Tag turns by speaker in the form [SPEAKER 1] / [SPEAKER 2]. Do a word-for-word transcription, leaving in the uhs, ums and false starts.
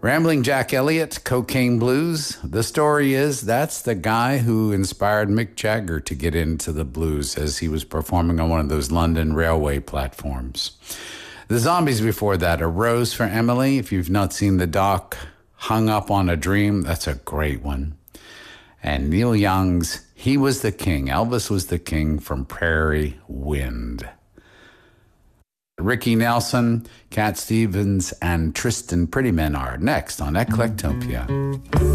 [SPEAKER 1] Rambling Jack Elliott, Cocaine Blues. The story is that's the guy who inspired Mick Jagger to get into the blues as he was performing on one of those London railway platforms. The Zombies before that, A Rose for Emily. If you've not seen the doc, Hung Up on a Dream, that's a great one. And Neil Young's He Was the King. Elvis Was the King from Prairie Wind. Ricky Nelson, Cat Stevens, and Tristan Prettyman are next on Eclectopia.